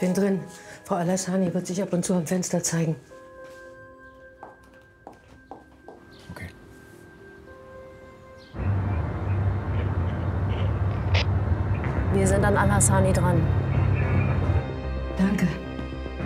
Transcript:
Bin drin. Frau Alassani wird sich ab und zu am Fenster zeigen. Okay. Wir sind an Alassani dran. Danke.